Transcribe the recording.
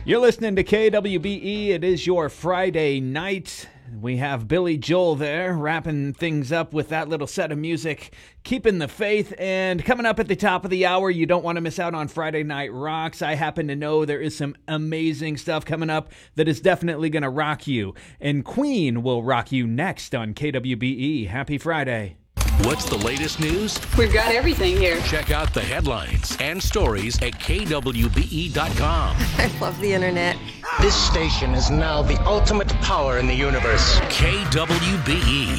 You're listening to KWBE. It is your Friday night. We have Billy Joel there, wrapping things up with that little set of music, keeping the faith. And coming up at the top of the hour, you don't want to miss out on Friday Night Rocks. I happen to know there is some amazing stuff coming up that is definitely going to rock you. And Queen will rock you next on KWBE. Happy Friday. What's the latest news? We've got everything here. Check out the headlines and stories at kwbe.com. I love the internet. This station is now the ultimate power in the universe. KWBE.